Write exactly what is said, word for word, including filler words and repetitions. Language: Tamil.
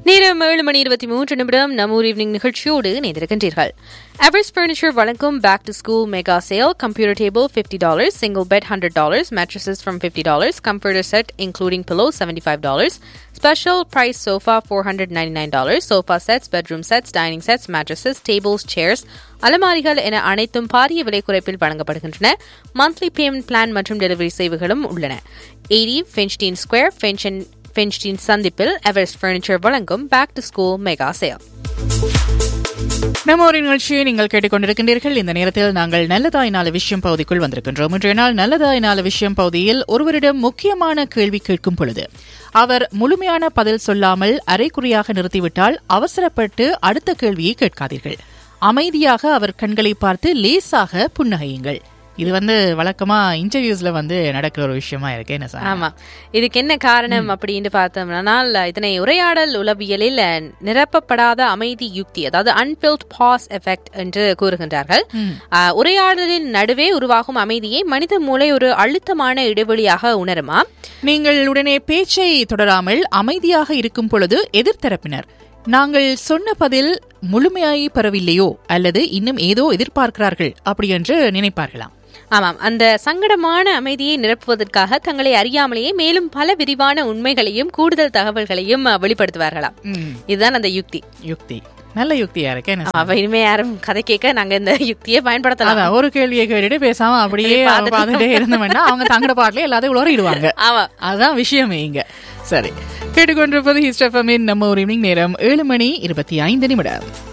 நேரம் ஏழு மணி இருபத்தி மூன்று நிமிடம் நம்ம ஊர் ஈவினிங் நிகழ்ச்சியோடு இணைந்திருக்கின்றீர்கள். எவரெஸ்ட் பர்னிச்சர் வழங்கும் back to school mega sale. Computer table fifty dollars, single bed one hundred dollars, mattresses from fifty dollars, comforter set including pillow seventy-five dollars, special price sofa four hundred ninety-nine dollars, sofa sets, bedroom sets, dining sets, mattresses, tables, chairs, அலமாரிகள் என அனைத்தும் பாரிய விலை குறைப்பில் வழங்கப்படுகின்றன. மந்த்லி பேமெண்ட் பிளான் மற்றும் டெலிவரி சேவைகளும் உள்ளன. eighty Finchdene Square, Finch and Finchdene சந்திப்பில் எவரெஸ்ட் பர்னிச்சர் வழங்கும் back to school mega sale. நம்ம ஒரு நிகழ்ச்சியை நீங்கள் கேட்டுக்கொண்டிருக்கின்றீர்கள். இந்த நேரத்தில் நாங்கள் நல்லதாய் நாலு விஷயம் பகுதிக்குள் வந்திருக்கின்றோம். இன்றைய நாள் நல்லதாய் நாலு விஷயம் பகுதியில் ஒருவரிடம் முக்கியமான கேள்வி கேட்கும் பொழுது அவர் முழுமையான பதில் சொல்லாமல் அரைக்குறையாக நிறுத்திவிட்டால் அவசரப்பட்டு அடுத்த கேள்வியை கேட்காதீர்கள். அமைதியாக அவர் கண்களை பார்த்து லேசாக புன்னகையுங்கள். இது வந்து வழக்கமா இன்டர்வியூஸ்ல வந்து நடக்கிற ஒரு விஷயமா இருக்கு. என்ன சார்? ஆமா, இதுக்கு என்ன காரணம் அப்படின்னு பார்த்தோம்னா, இதனை உரையாடல் உளவியலில் நிரப்பப்படாத அமைதி யுக்தி, அதாவது அன்பில்ட் பாஸ் எஃபெக்ட் என்று கூறுகின்றார்கள். உரையாடலின் நடுவே உருவாகும் அமைதியை மனித மூளை ஒரு அழுத்தமான இடைவெளியாக உணருமா. நீங்கள் உடனே பேச்சை தொடராமல் அமைதியாக இருக்கும் பொழுது எதிர்த்தரப்பினர் நாங்கள் சொன்ன பதில் முழுமையாய் பெறவில்லையோ அல்லது இன்னும் ஏதோ எதிர்பார்க்கிறார்கள் அப்படி என்று நினைப்பார்களாம். ஆமாம், அந்த சங்கடமான அமைதியை நிரப்புவதற்காக தங்களை அறியாமலேயே மேலும் பல விரிவான உண்மைகளையும் கூடுதல் தகவல்களையும் வெளிப்படுத்துவார்களாம். இதுதான் அந்த யுக்தி. யுக்தி நல்ல யுக்தியா இருக்கு. இனிமே யாரும் கதை கேட்க நாங்க இந்த யுக்தியை பயன்படுத்தலாம். ஒரு கேள்வியை கேட்டுட்டு பேசாம அப்படியே பார்த்துட்டே இருந்தோம்னா அவங்க தங்கட பாட்டிலே எல்லாத்தையும் உளறிடுவாங்க. அதுதான் விஷயமே இங்க. சரி, கேட்டுக்கொண்டிருப்பது ஹிஸ்ட் எஃப்எம்மின் நம்ம ஒரு ஈவினிங். நேரம் ஏழு மணி இருபத்தி ஐந்து நிமிடம்.